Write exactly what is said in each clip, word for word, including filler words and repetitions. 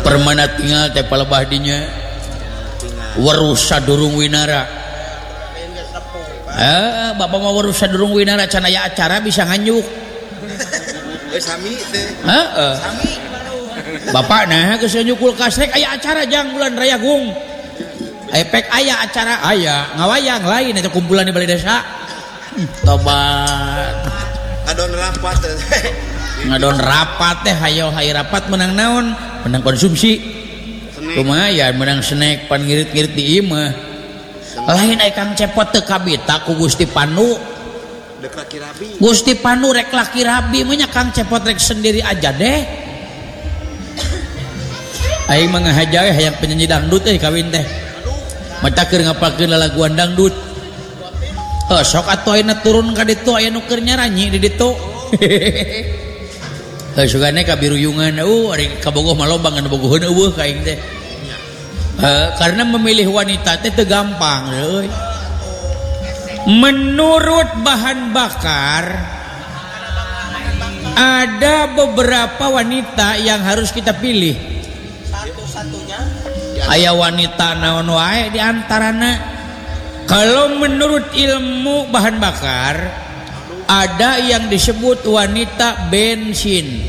permana tinggal teh palebah dinya weruh sadurung winara. Eh bapak mau weruh sadurung winara can aya acara bisa nganyuk. Eh sami teh. Heeh. Sami. Bapak nah geus nyukul kasrek aya acara jang bulan raya gung. Epek aya acara aya ngawayang lain eta kumpulan di balai desa. Tobat. Ngadon rapat teh. Ngadon rapat teh hayo hayu rapat menang naon? Menang konsumsi. Lumayan menang snack pan ngirit-ngirit di ieu mah. Lain ai Kang Cepot teu kabita ku Gusti Panu. Dek laki rabi. Gusti Panu rek laki rabi mah nya Kang Cepot rek sendiri aja deh. Aing mah ngahaja we hayang penyanyi dangdut euy kawin teh. Mata keur ngapalkeun lalaguan dangdut. Heuh sok atuh ayeuna turun ka ditu aya nu keur nyaranyi di ditu. Heuh sugane kabiruyungan uh ari kabogoh maloba ngan bogoheun eueuh ka aing teh. Heuh karena memilih wanita teh teu gampang euy. Menurut bahan bakar ada beberapa wanita yang harus kita pilih. Satu-satunya aya wanita naon wae di antarana. Kalau menurut ilmu bahan bakar ada yang disebut wanita bensin.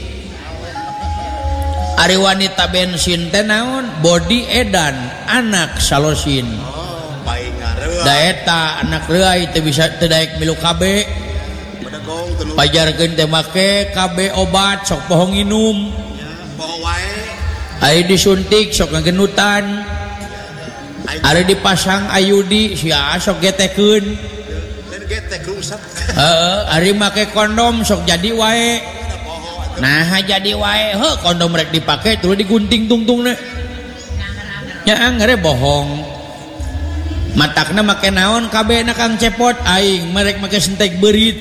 Ari wanita bensin teh naon? Body edan, anak salosin. Oh, baik ngareua. Da eta anak reuy teu bisa teu daek milu K B. Pajarkeun teh make K B obat sok poho nginum. Ya, poho wae. Ari disuntik sok ngagenutan. Ari dipasang ayudi sia sok getekeun. Dan getek rungsat. Heeh, ari make kondom sok jadi wae. Nah jadi wae heuh kondom rek dipake terus digunting tungtungna. Nya angere bohong. Matakna make naon K B na Kang Cepot aing merek make sentek beurit.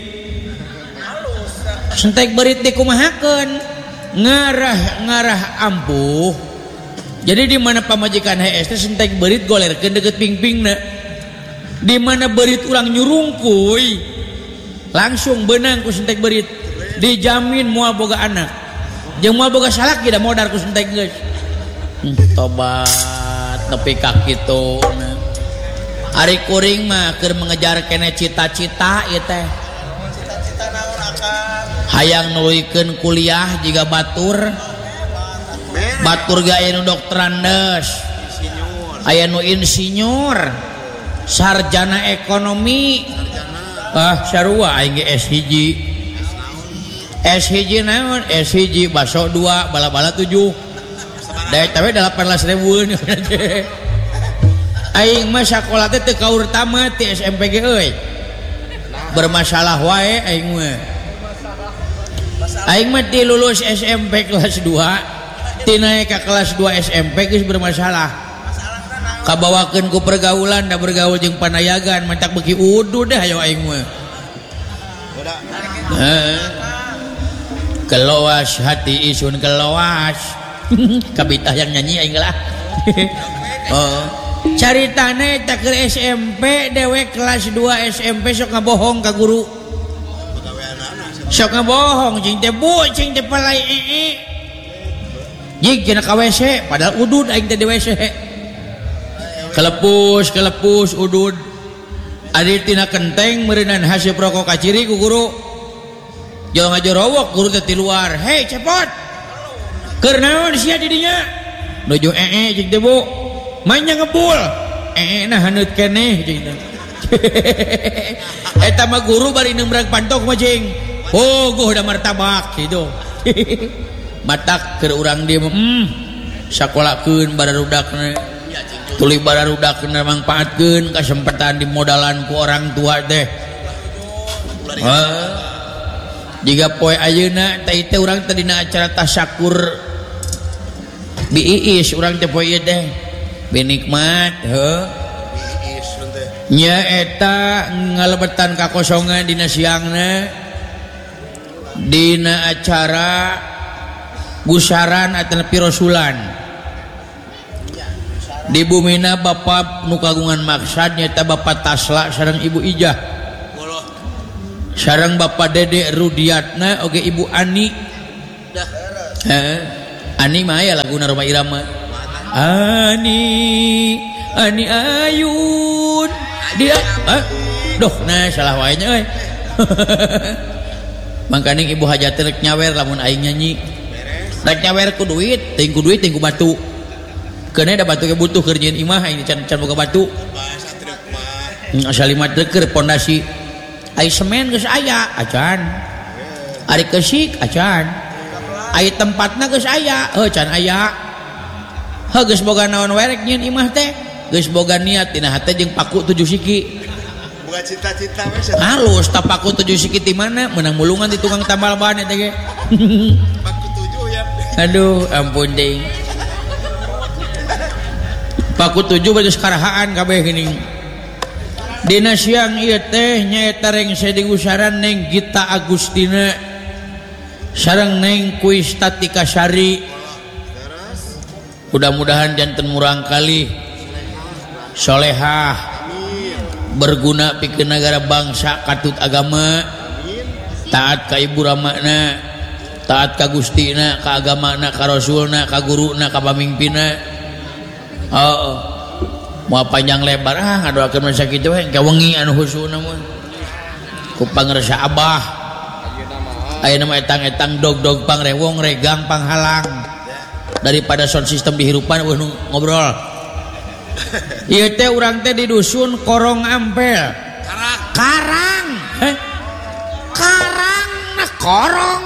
Sentek beurit dikumahakeun ngarah-ngarah ampuh. Jadi di mana pamajikan H S teh sentek beurit golerkeun deukeut pingpingna. Di mana beurit urang nyurungkuy langsung beunang ku sentek beurit. Dijamin moal boga anak. Jeung moal boga salak ge da modar ku sentek geus. Hmm, tobat nepi ka kitu. Ari kuring mah keur mengejar kene cita-cita ieu teh. Cita-cita naon akang? Hayang nuluykeun kuliah jiga batur. Batur ge aya nu dokterandes. Aya nu insinyur. Sarjana ekonomi. Ah, sarua aing ge S hiji. S hiji naon? S hiji baso dua, bala-bala tujuh. Daek tapi delapan belas ribuan. Aing mah sakola teh teu kaur tamat ti S M P G euy. Bermasalah wae aing mah. Aing mah ti lulus S M P kelas dua, ti naek ka kelas dua S M P geus bermasalah. Kabawakeun ku pergaulan da bergaul jeung panayagan mantak beuki udud dah aya aing mah. Heeh. Keloas hati isun keloas. Kabitah yang nyanyi aing lah. Oh. Caritana eta keur S M P dewek kelas dua S M P sok ngabohong ka guru. Sok ngabohong cing teh bu cing teh palai ee. Jig cenah ka W C padahal udud aing teh di W C. Kelepus kelepus udud. Adi tina kenteng meureunan hasil rokok kaciri ku guru. Jol ngajorowok guru teh ti luar. Hei Cepot. Keur naon sia di dinya? Nuju ee cing teh bu. Mainnya ngebul. Eh nah haneut keneh cing teh. Eta mah guru bari nembrag pantok mah cing. Oh, goh da martabak kitu. Matak keur urang dieu hmm sakolakeun bararudakna. Tuluy bararudakna mangpaatkeun kasempatan dimodalan ku orang tua teh. Heeh. Jiga poe ayeuna teh teh urang teh dina acara tasyakur bi Iis urang teh poe ieu teh. Benikmat heuh. Nya eta ngalebetan kakosongan dina siangna dina acara busaran ataupun pirosulan di bumina bapak nu kagungan maksad nyata bapak Tasla sareng ibu Ijah sareng bapak Dede Rudiatna oge ibu Ani. Heeh. Ani mah aya laguna Rhoma Irama. Ani Ani ayun dia ah, doh nah salah wae nya euy. Mangkaning ibu hajat rek nyawer lamun aing nyanyi. Rek nyawer ku duit, teuing ku duit teuing ku batu. Keuna da batu ge butuh keur nyieun imah aing can can boga batu. Bahasa truk mah. Salimat teh keur pondasi. Ai semen geus aya, acan. Ari keusik acan. Ai tempatna geus aya, heuh can aya. Heuh geus boga naon wae rek nyieun imah teh. Geus boga niat dina hate jeung paku tujuh siki. Boga cita-cita we halus tak paku tujuh siki di mana menang mulungan di tukang tambal ban eta ge. paku tujuh ya. Aduh ampun ding. Paku tujuh baju sekarahaan kabeh geuning. Dina siang ieu teh nyaeta rengse digusaran Neng Gita Agustina sareng Neng Kuistatika Sari. Mudah-mudahan janten murang kali solehah berguna pikeun negara bangsa katut agama taat ka ibu ramana taat ka Gustina ka agamana ka rasulna ka guruna ka pamimpinna. Oh moal panjang lebar ah ngadoakeun masa kitu we engke wengi anu husuna mah ku pangresa Abah ayeuna mah etang-etang dog-dog pangrewong regang panghalang daripada sound system dihirupan eueuh ngobrol. Ieu teh urang teh di dusun Korong Ampel. Karang. Karang. Heh. Karang nah korong.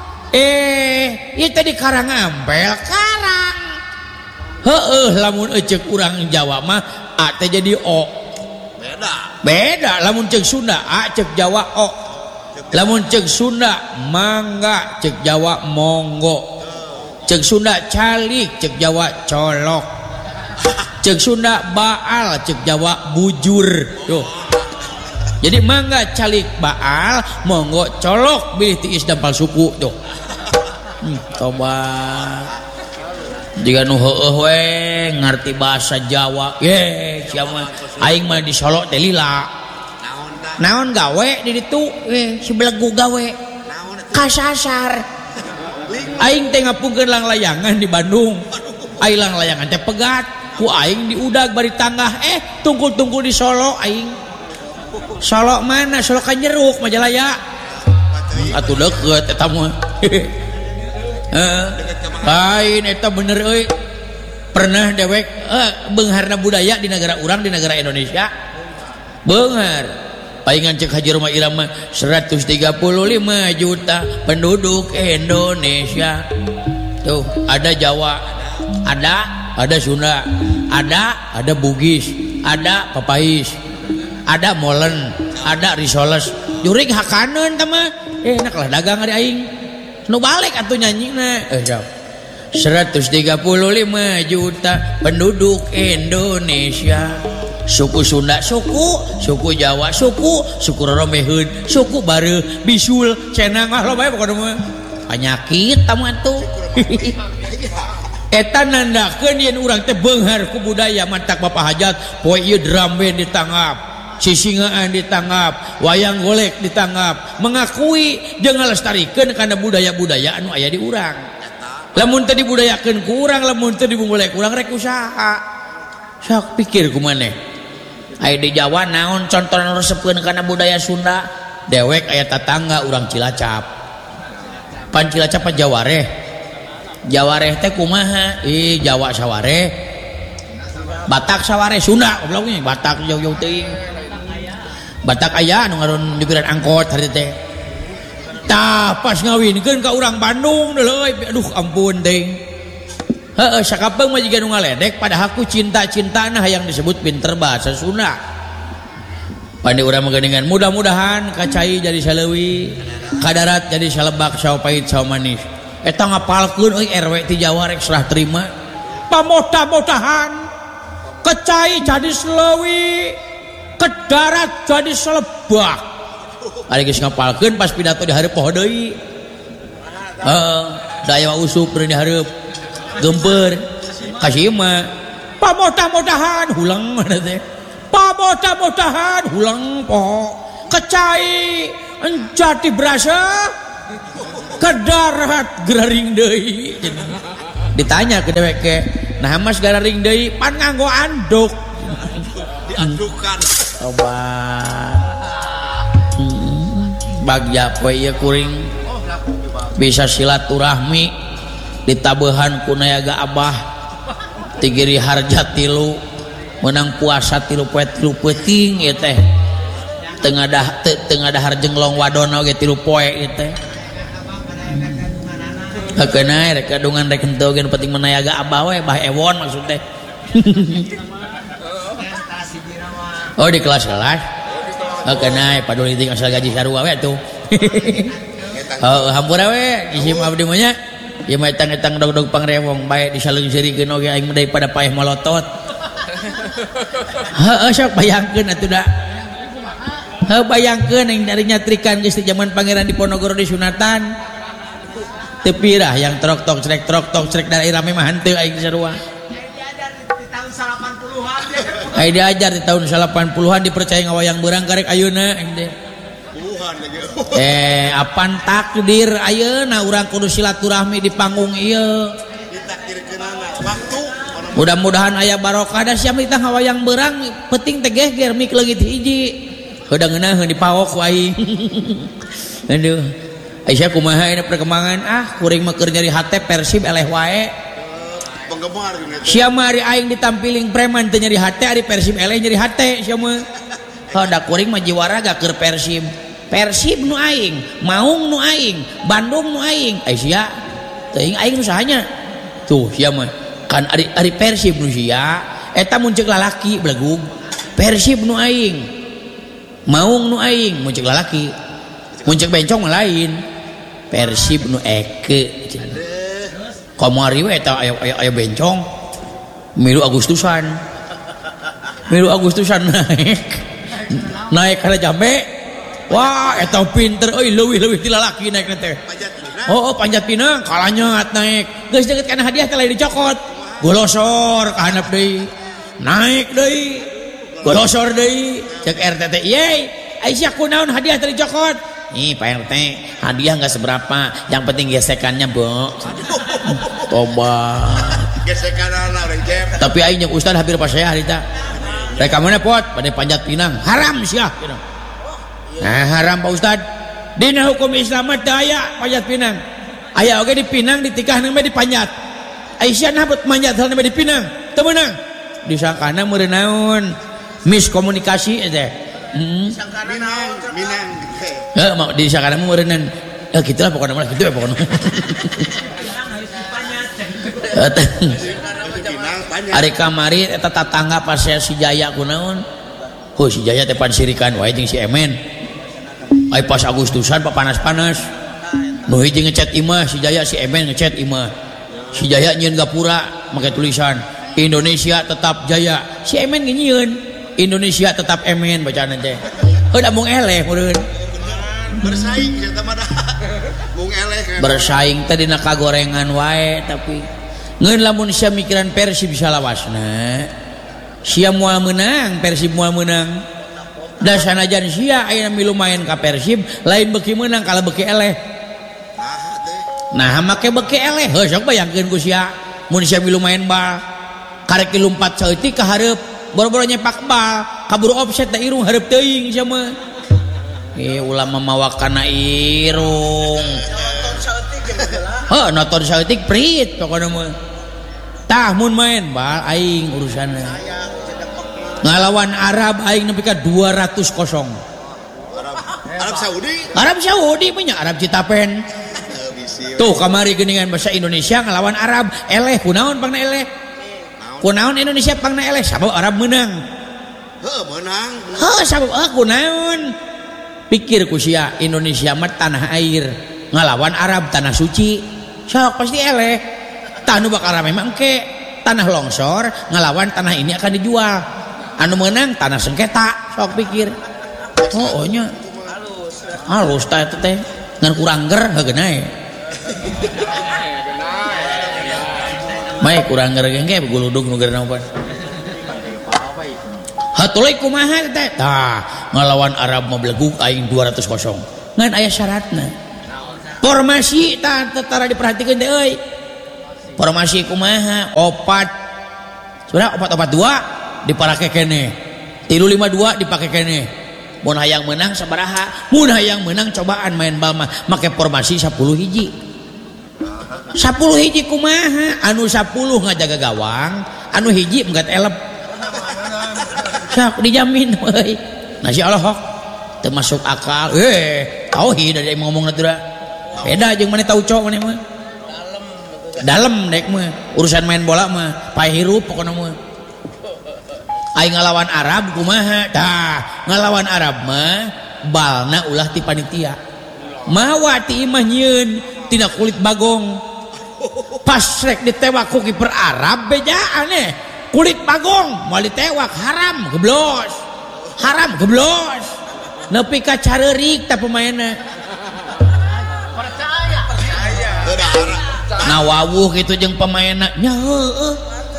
Eh, ieu teh di Karang Ampel, karang. Heueuh lamun ceuk urang Jawa mah A teh jadi O. Beda. Beda lamun ceuk Sunda A ceuk Jawa O. Lamun ceuk Sunda mangga ceuk Jawa monggo. Ceuk Sunda calik ceuk Jawa colok. Cek Sunda baal cek Jawa bujur tuh. Jadi mangga calik baal monggo colok bilih tiis dampal suku tuh. Hmm, tobat jika nu heueuh we ngarti bahasa Jawa ye sia mah aing mah di Solo teh lila naon gawe di ditu eh si belegu gawe kasasar aing teh ngapungkeun lang layangan di Bandung aing lang layangan teh pegat ku aing di udag bari tanggah eh tungkul-tungkul di Solo aing Solo mana Solo kan Jeruk Majalaya atuh deukeut eta mah heeh lain eta bener euy pernah dewek eh, beungharna budaya di negara urang di negara Indonesia beunghar paingan cek Haji Rhoma Irama seratus tiga puluh lima juta penduduk Indonesia tuh ada Jawa ada ada Sunda, ada ada Bugis, ada Papais, ada Molen, ada Risoles. Jurig hakaneun teh mah. Eh enak lah dagang ari aing. Nu balik atuh nyanyina. Eh jauh. seratus tiga puluh lima juta penduduk Indonesia. Suku Sunda suku, suku Jawa suku, suku Roromeheun, suku Bareuh, Bisul, Cenang ah loba pokona mah. Panyakit tamu atuh. Eta nandakeun yen urang teh beunghar ku budaya mantak Bapak Hajat poe ieu drum band ditanggap sisingaan ditanggap wayang golek ditanggap mengakui jeung ngalestarikeun kana budaya-budaya anu aya di urang lamun teh dibudayakeun ku urang lamun teh dibungulek urang rek usaha sok pikir kumaneh aya di Jawa naon contoh anu resepkeun kana budaya Sunda dewek aya tatangga urang Cilacap pan Cilacap pan Jawareh Jawareh teh kumaha? Ih Jawa sawareh. Batak sawareh Sunda goblok nya Batak jauh-jauh teuing. Batak aya anu ngaran nyupiran angkot hari teh. Tah pas ngawinkeun ka urang Bandung deuleuy aduh ampun teuing. Heeh sakapeung mah jiga nu ngaledek padahal ku cinta-cintana hayang disebut pinter bahasa Sunda. Pandi urang mangeuningan mudah-mudahan ka cai jadi saleuwi, ka darat jadi salebak sawo pahit sawo manis. Eta ngapalkeun euy R W ti Jawa rek serah terima pamodah-modahan kecai jadi selewi ke darat jadi selebak ari geus ngapalkeun pas pidato di hareup poho deui heeh daya usup di hareup gempeur kasih mah pamodah-modahan hulang mana teh pamodah-modahan hulang poho kecai jadi berasa ke darat geraring deui ditanya ke dewek ke nah mas gararing deui pan nganggo anduk diadukan obat hmm. bagja poe ieu kuring bisa silaturahmi ditabehan ku nayaga abah tigiri harja tilu menang puasa tilu poe tilu peuting ieu teh teu ngadah teu ngadahar jenglong wadona oge tilu poe ieu teh hakeuna rek kadungan rek henteu gen penting menayaga abah we bah ewon maksud teh oh di kelas-kelas hakeuna paduli ting asal gaji sarua we tuh oh hampura we isim abdi mah nya ieu mah etang-etang dog-dog pangrewong bae disaleungsirikeun oge aing mah daripada paeh malotot heuh sok bayangkeun atuh da heuh bayangkeun aing dari nyatrikan geus di zaman pangeran Diponegoro disunatan tepirah yang trok-tok cerek trok-tok cerek dari rame mah henteu aing sarua ai diajar di tahun salapan puluhan dipercaya ngawayang beurang karek ayeuna aing teh eh apan takdir ayeuna urang kudu silaturahmi di panggung ieu ditakdirkeunana waktu mudah-mudahan aya barokah da sia mah ngawayang beurang penting teh geger mik leungit hiji heuda ngeunaheun dipaok ku aing aduh Aisyah kumaha ini perkembangan ah kuring mah keur nyari hate Persib eleh wae penggemar gitu sia mah ari aing ditampiling preman teu nyari hate ari Persib eleh nyari hate sia mah hada kuring mah jiwa raga keur Persib Persib nu aing Maung nu aing Bandung nu aing Aisyah teuing aing nu sahanya tuh sia mah kan ari ari Persib nu sia eta mun ceuk lalaki blegug Persib nu aing Maung nu aing mun ceuk lalaki mun ceuk bencong mah lain Persib nu eke kamari we eta aya aya aya bencong milu Agustusan milu Agustusan naik naik kana jambe wah eta pinter euy leuwih-leuwih ti lalaki naik teh oh, oh panjat pinang kalanyat naik geus deukeut kana hadiah teh lain dicokot golosor ka handap deui naik deui golosor deui ceuk R T T ye Aisyah kunaon hadiah teh dicokot nih Pak R T hadiah nggak seberapa yang penting gesekannya bo tobat gesekanana urang jep tapi aing jeung ustad hampir pas saya harita reka mana pot pada panjat pinang haram sia nah haram Pak Ustad dina hukum Islam teh aya panjat pinang aya oge di pinang ditikah nang di panjat Aisyah nabut manjat hal di pinang teu meunang disangkana meureun naon miskomunikasi teh hmm. minang minang eh mau di sakana mah meureunnan eh kitu lah pokona mah kitu ya pokona ari kamari eta tatangga pas saya si Jaya kunaon heuh si Jaya teh pan sirikan wae jeung si Emen ai pas Agustusan panas-panas nu hiji ngechat imah si Jaya si Emen ngechat imah si Jaya nyieun gapura make tulisan Indonesia tetap jaya si Emen nyieun Indonesia tetap Emen bacaan teh heuh da mung eleh meureun bersaing eta mah mung eleh bersaing teh dina kagorengan wae tapi ngeun lamun sia mikiran Persib bisa lawasna sia moal meunang Persib moal meunang da sanajan sia aya milu main ka Persib lain beuki meunang kala beuki eleh nah make beuki eleh heuh sok bayangkeun ku sia mun sia milu main bal karek lompat saeutik ka hareup boro-boro nyepak bal kaburu offset da irung hareup teuing sia mah eh ulama mawakana irung heuh nonton saeutik prit pokona mah tah mun main bal aing urusanna ngalawan Arab aing nepi ka dua ratus kosong Arab Arab Saudi Arab Saudi punya Arab Citapen tuh kamari geuningan bahasa Indonesia ngalawan Arab eleh kunaon pangna eleh kunaon Indonesia pangna eleh sabab Arab menang heuh menang heuh sabab ah kunaon pikir ku sia Indonesia mah tanah air ngalawan Arab tanah suci sok pasti eleh tah nu bakal rame mah engke tanah longsor ngalawan tanah ini akan dijual anu menang tanah sengketa sok pikir oh nya halus tah eta teh ngan kurang ger heugeunna Mai kurang ger ge guludug nu gerna apa hatulai kumaha teh tah ngalawan Arab mah blegug aing dua ratus kosong ngan aya syaratna formasi tah tara diperhatikeun teh euy formasi kumaha opat sudah opat-opat dua dipakai kene tilu lima dua dipakai kene mun hayang menang sabaraha mun hayang menang cobaan main bal mah make formasi sepuluh hiji sepuluh hiji kumaha anu sepuluh ngajaga gawang anu hiji menggat elep sak dijamin euy nasi Allah termasuk akal eh tauhid ada yang ngomong natural beda jeung maneh tau cok maneh mah dalam dek mah urusan main bola mah pae hirup pokona mah aing ngalawan Arab kumaha tah ngalawan Arab mah balna ulah ti panitia mawa ti imah nyieun tina kulit bagong pas rek ditewak ku kiper Arab bejaan eh kulit bagong moal ditewak haram geblos haram geblos nepi ka careurik ta pemainna percaya percaya nawawuh gitu jeung pemainna nya heueuh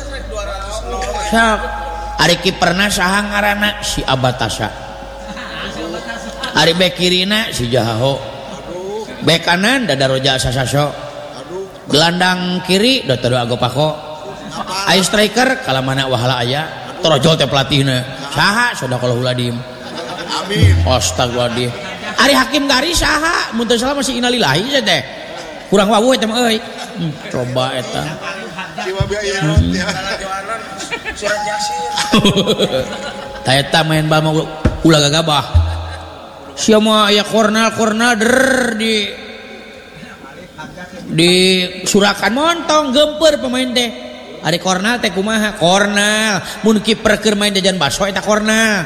sak ari kiperna saha ngaranna si Abatasa ari bek kirina si Jahaho bek kanan Dadaroja Sasaso gelandang kiri Dokter Agopako ai striker kalamana wahala aya torojol teh pelatihna saha sadaqallahu ladim amin astagfirullahaladzim ari hakim garis saha mun teu salah masih innalillahi saya teh kurang wawuh eta mah euy hmm, coba eta jiwa biaya ya surat yasin ta eta main bal mah ulah gagabah sia mah aya kornal-kornal der di di surakan montong gempeur pemain teh ari kornal teh kumaha kornal mun kiper keur main jajan baso eta kornal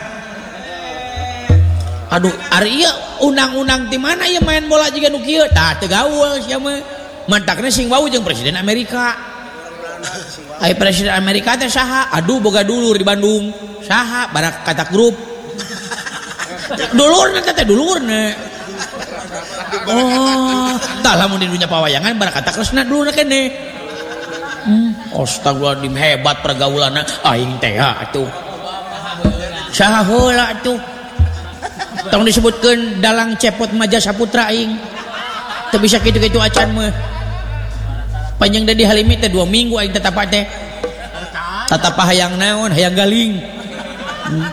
aduh ari ieu undang-undang di mana ya main bola juga nu kieu tah teu gaul sia mah mantakna sing wau jeung presiden Amerika ai presiden Amerika teh saha aduh boga dulur di Bandung saha barak katak grup dulurna teh dulurna oh tah lamun di dunya pawayangan barak katak resna dulurna kene hmm astagfirullahaladzim hebat pergaulanna aing teh atuh saha heula atuh tong disebutkeun dalang cepot maja saputra aing teu bisa kitu-kitu acan mah panjang da di Halimi teh dua minggu aing tetap teh tetap hayang naon hayang galing hmm.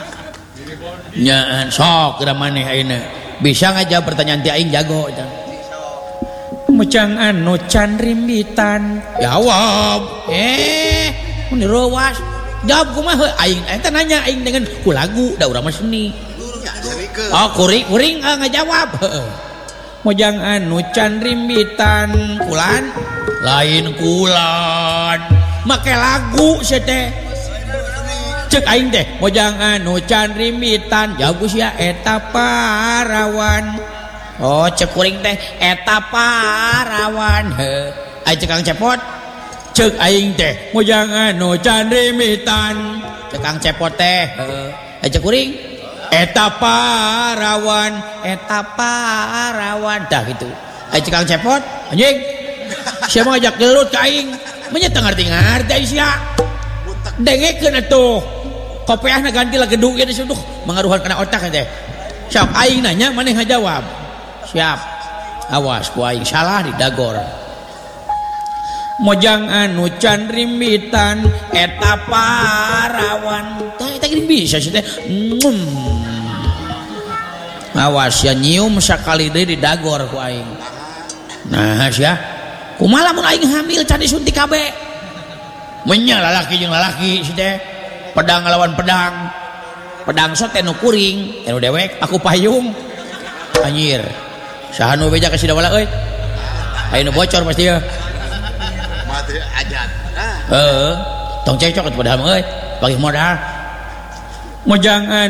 nyaan sok geura maneh ayeuna bisa ngajawab pertanyaan ti aing jago eta mecang anu can rimbitan jawab eh mun direwas jawab kumaha aing eta nanya aing dengan ku lagu da urang mah seni oh kuring kuring uh, ngejawab mojang anu can rimbitan kulan lain kulan make lagu sia teh cek aing teh mojang anu can rimbitan jawab sia eta parawan oh cek kuring teh eta parawan heuh ai cek Kang Cepot cek aing teh mojang anu can rimbitan cek Kang Cepot teh heuh ai cek kuring eta parawan eta parawan dah gitu ai cek Kang Cepot anjing sia mah ngajak gelut ka aing menya teu ngarti-ngarti ai sia dengekeun atuh kopiahna ganti lah gedung ieu duh mangaruhan kana otak teh siap aing nanya maneh ngajawab siap awas ku aing salah didagor mojang anu can rimbitan eta parawan tah eta geuning bisa sih teh awas ya nyium sakali deui didagor ku aing nah sia kumaha mun aing hamil can disuntik kabeh menya lalaki jeung lalaki sih teh pedang ngalawan pedang pedang sok teh nu kuring teh nu dewek aku payung anjir saha nu beja ka sidawala euy aya nu bocor pasti ya mati ajat heeh tong cekcok atuh padahal euy bagi modal mojangan